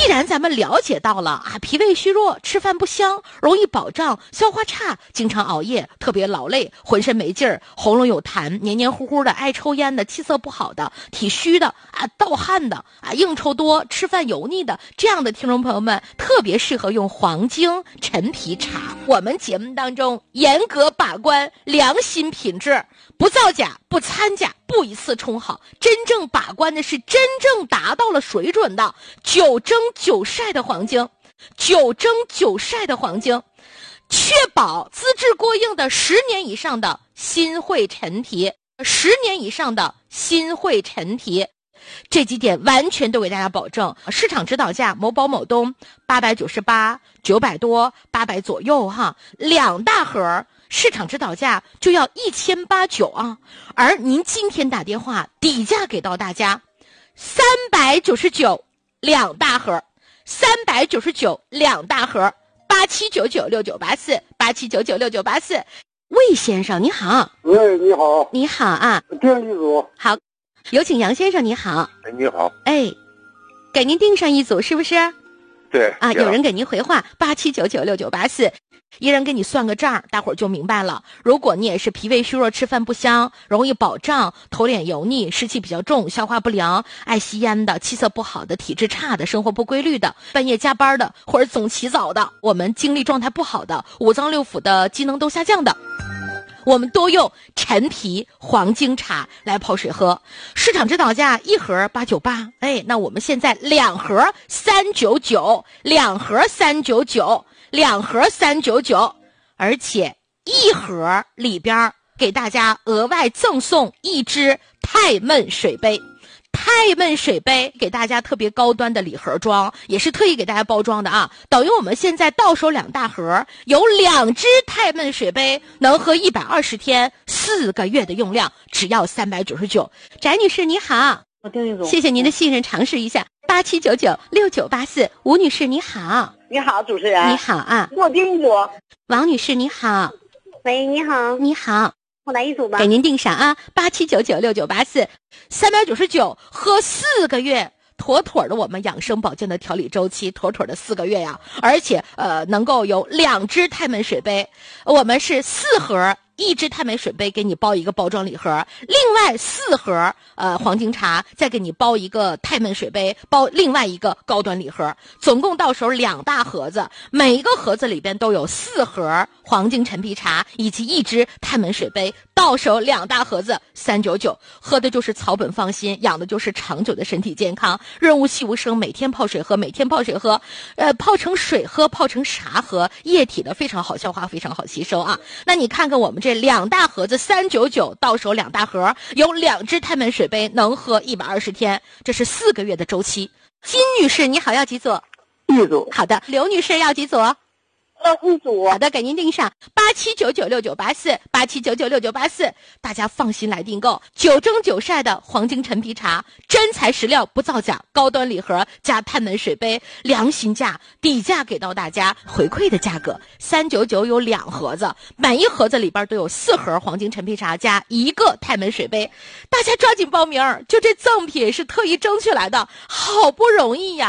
既然咱们了解到了啊，脾胃虚弱、吃饭不香、容易饱胀、消化差、经常熬夜、特别劳累、浑身没劲儿、喉咙有痰、黏黏糊糊的、爱抽烟的、气色不好的、体虚的啊、盗汗的啊、应酬多、吃饭油腻的，这样的听众朋友们特别适合用黄精陈皮茶。我们节目当中严格把关良心品质，不造假、不掺假、不一次冲好，真正把关的是真正达到了水准的9蒸9晒的黄精，9蒸9晒的黄精，确保资质过硬的10年以上的新会陈皮，10年以上的新会陈皮，这几点完全都给大家保证。市场指导价某宝某东898、900多、800左右哈，2大盒。市场指导价就要1890啊，而您今天打电话底价给到大家399 2大盒，399 2大盒，87996984 87996984。魏先生你好。 喂，你好。 你好啊。 订一组。 好，有请杨先生你好。 哎，你好。 哎，给您订上一组是不是？ 对啊，有人给您回话87996984。一人给你算个账，大伙儿就明白了。如果你也是脾胃虚弱、吃饭不香、容易饱胀、头脸油腻、湿气比较重、消化不良、爱吸烟的、气色不好的、体质差的、生活不规律的、半夜加班的或者总起早的、我们精力状态不好的、五脏六腑的机能都下降的，我们多用陈皮黄精茶来泡水喝。市场指导价1盒898，哎，那我们现在2盒399，2盒399。2盒399，而且1盒里边给大家额外赠送1只太焖水杯。太焖水杯给大家特别高端的礼盒装，也是特意给大家包装的啊。等于我们现在到手2大盒，有2只太焖水杯，能喝120天，4个月的用量，只要399。翟女士你好， 我订一组。 谢谢您的信任，尝试一下。87996984。吴女士你好。 你好，主持人。 你好啊。 给我订一组。 王女士你好。 喂，你好。 你好。 我来一组吧。 给您订上啊，87996984。399喝4个月，妥妥的我们养生保健的调理周期，妥妥的4个月呀。而且能够有2只太焖水杯，我们是4盒。1只太焖水杯给你包一个包装礼盒，另外4盒黄精茶再给你包一个太焖水杯，包另外一个高端礼盒，总共到手2大盒子，每一个盒子里边都有4盒黄精陈皮茶以及1只太焖水杯，到手2大盒子399，喝的就是草本放心，养的就是长久的身体健康，润物细无声，每天泡水喝，每天泡水喝，泡成水喝，泡成茶喝，液体的非常好消化，非常好吸收啊。那你看看我们这2大盒子399，到手2大盒，有2只太焖水杯，能喝120天，这是4个月的周期。金女士你好，要几组？1组。好的。刘女士要几组？1组。好的，给您订上87996984 87996984，大家放心来订购9蒸9晒的黄精陈皮茶，真材实料不造假，高端礼盒加太焖水杯，良心价，底价给到大家回馈的价格，399有2盒子，每一盒子里边都有4盒黄精陈皮茶加1个太焖水杯，大家抓紧报名，就这赠品是特意争取来的，好不容易呀。